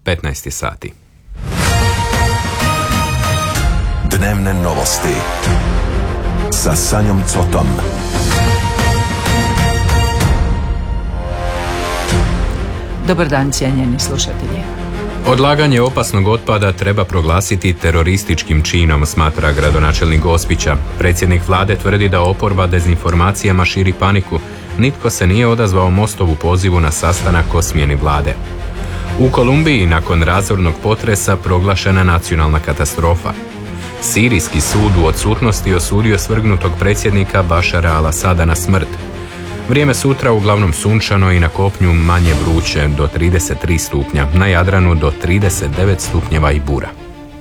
15 sati. Dnevne novosti sa Sanjom Cotom. Dobar dan, cijenjeni slušatelji. Odlaganje opasnog otpada treba proglasiti terorističkim činom, smatra gradonačelnik Gospića. Predsjednik vlade tvrdi da oporba dezinformacijama širi paniku. Nitko se nije odazvao Mostovu pozivu na sastanak o smjeni vlade. U Kolumbiji nakon razornog potresa proglašena nacionalna katastrofa. Sirijski sud u odsutnosti osudio svrgnutog predsjednika Bašara al-Asada na smrt. Vrijeme sutra uglavnom sunčano i na kopnju manje vruće do 33 stupnja, na Jadranu do 39 stupnjeva i bura.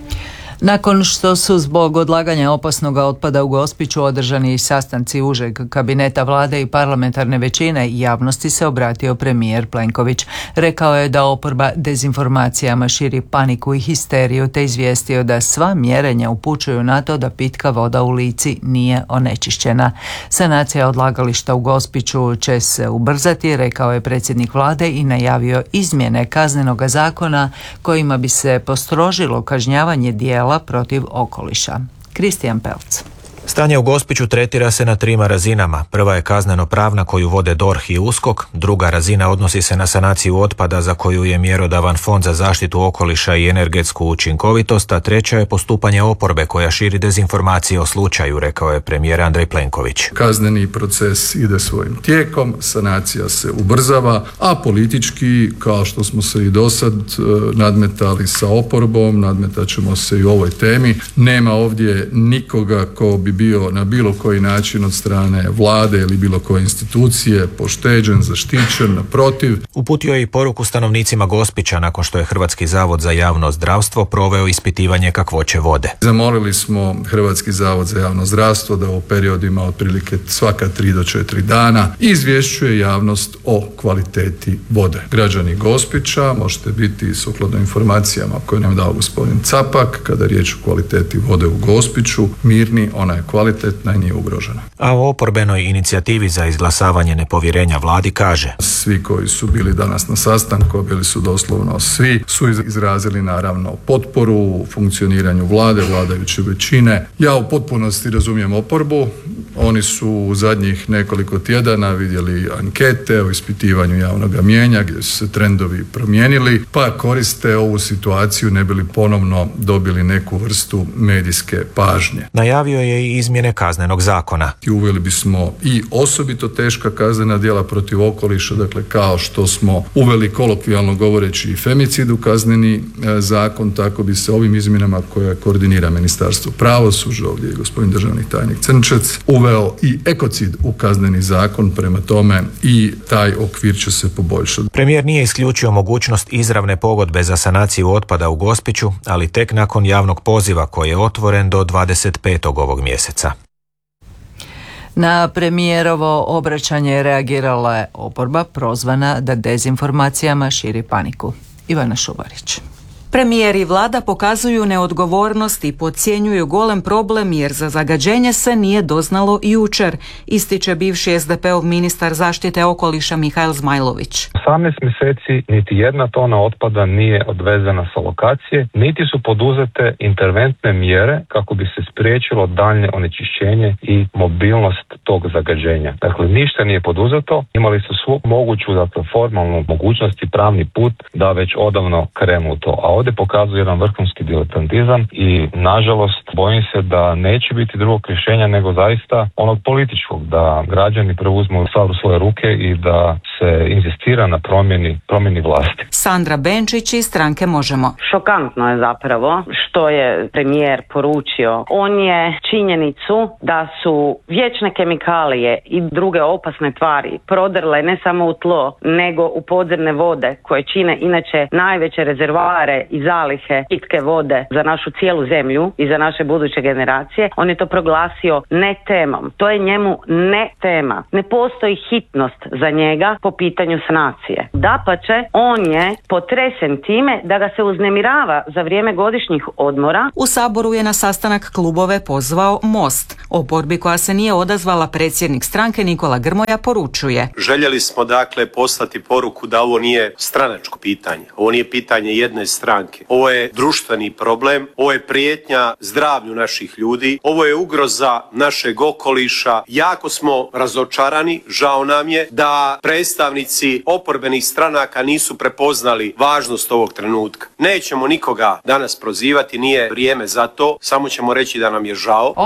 Nakon što su zbog odlaganja opasnog otpada u Gospiću održani sastanci užeg kabineta vlade i parlamentarne većine, javnosti se obratio premijer Plenković. Rekao je da oporba dezinformacijama širi paniku i histeriju, te izvijestio da sva mjerenja upućuju na to da pitka voda u Lici nije onečišćena. Sanacija odlagališta u Gospiću će se ubrzati, rekao je predsjednik vlade i najavio izmjene Kaznenoga zakona kojima bi se postrožilo kažnjavanje djela protiv okoliša. Kristijan Pelc. Stanje u Gospiću tretira se na 3 razinama. Prva je kazneno-pravna koju vode DORH i USKOK, druga razina odnosi se na sanaciju otpada za koju je mjerodavan Fond za zaštitu okoliša i energetsku učinkovitost, a treća je postupanje oporbe koja širi dezinformacije o slučaju, rekao je premijer Andrej Plenković. Kazneni proces ide svojim tijekom, sanacija se ubrzava, a politički, kao što smo se i dosad nadmetali sa oporbom, nadmetat ćemo se i u ovoj temi. Nema ovdje nikoga ko bi bio na bilo koji način od strane vlade ili bilo koje institucije pošteđen, zaštićen, naprotiv. Uputio je i poruku stanovnicima Gospića nakon što je Hrvatski zavod za javno zdravstvo proveo ispitivanje kakvoće vode. Zamolili smo Hrvatski zavod za javno zdravstvo da u periodima otprilike svaka 3 do 4 dana izvješćuje javnost o kvaliteti vode. Građani Gospića možete biti sukladno informacijama koje nam dao gospodin Capak, kada je riječ o kvaliteti vode u Gospiću, mirni, ona je kvalitetna i nije ugrožena. A o oporbenoj inicijativi za izglasavanje nepovjerenja vladi kaže: svi koji su bili danas na sastanku, bili su doslovno svi, su izrazili naravno potporu funkcioniranju vlade, vladajuće većine. Ja u potpunosti razumijem oporbu. Oni su u zadnjih nekoliko tjedana vidjeli ankete o ispitivanju javnog mnijenja gdje su se trendovi promijenili, pa koriste ovu situaciju ne bi li ponovno dobili neku vrstu medijske pažnje. Najavio je i izmjene Kaznenog zakona. I uveli bismo i osobito teška kaznena djela protiv okoliša, dakle kao što smo uveli kolokvijalno govoreći i femicid u Kazneni zakon, tako bi se ovim izmjenama koje koordinira Ministarstvo pravosuđa, ovdje je gospodin državni tajnik Crnčec, uveo i ekocid u Kazneni zakon, prema tome i taj okvir će se poboljšati. Premijer nije isključio mogućnost izravne pogodbe za sanaciju otpada u Gospiću, ali tek nakon javnog poziva koji je otvoren do 25. ovog mjeseca. Na premijerovo obraćanje reagirala je oporba prozvana da dezinformacijama širi paniku. Ivana Šubarić. Premijer i vlada pokazuju neodgovornost i podcjenjuju golem problem jer za zagađenje se nije doznalo jučer, ističe bivši SDP-ov ministar zaštite okoliša Mihael Zmajlović. 18 mjeseci niti jedna tona otpada nije odvezena sa lokacije, niti su poduzete interventne mjere kako bi se spriječilo daljnje onečišćenje i mobilnost tog zagađenja. Dakle, ništa nije poduzeto, imali su svu moguću, dakle, formalnu mogućnost i pravni put da već odavno krenu u to. A ovdje pokazuje jedan vrhunski diletantizam i nažalost bojim se da neće biti drugog rješenja nego zaista onog političkog, da građani preuzmu stvar u svoje ruke i da se inzistira na promjeni vlasti. Sandra Benčić iz stranke Možemo. Šokantno je zapravo što je premijer poručio. On je činjenicu da su vječne kemikalije i druge opasne tvari prodrle ne samo u tlo, nego u podzemne vode koje čine inače najveće rezervoare i zalihe pitke vode za našu cijelu zemlju i za naše buduće generacije. On je to proglasio ne temom. To je njemu ne tema. Ne postoji hitnost za njega po po pitanju sanacije. Dapače, on je potresen time da ga se uznemirava za vrijeme godišnjih odmora. U Saboru je na sastanak klubove pozvao Most. Oporbi koja se nije odazvala predsjednik stranke Nikola Grmoja poručuje: željeli smo dakle poslati poruku da ovo nije stranačko pitanje, ovo nije pitanje jedne stranke, ovo je društveni problem, ovo je prijetnja zdravlju naših ljudi, ovo je ugroza našeg okoliša. Jako smo razočarani, žao nam je da predstavnici oporbenih stranaka nisu prepoznali važnost ovog trenutka. Nećemo nikoga danas prozivati, nije vrijeme za to, samo ćemo reći da nam je žao.